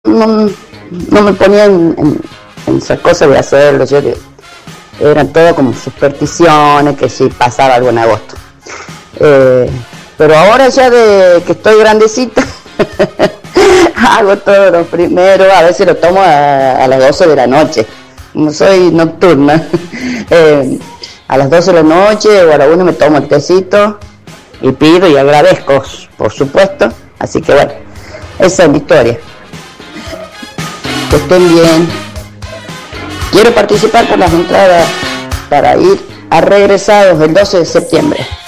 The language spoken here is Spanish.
no me ponía en esas cosas de hacerlo. Eran todo como supersticiones, que si pasaba algo en agosto. Pero ahora ya de que estoy grandecita, hago todo lo primero, a veces lo tomo a las 12 de la noche, no soy nocturna. A las 12 de la noche o a la 1 me tomo el tecito y pido y agradezco, por supuesto. Así que bueno, esa es mi historia. Que estén bien. Quiero participar por las entradas para ir a Regresados el 12 de septiembre.